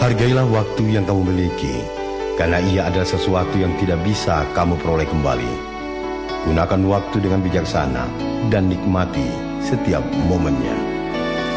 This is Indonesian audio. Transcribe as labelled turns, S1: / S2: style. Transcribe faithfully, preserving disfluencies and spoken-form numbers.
S1: Hargailah waktu yang kamu miliki, karena ia adalah sesuatu yang tidak bisa kamu peroleh kembali. Gunakan waktu dengan bijaksana dan nikmati setiap momennya.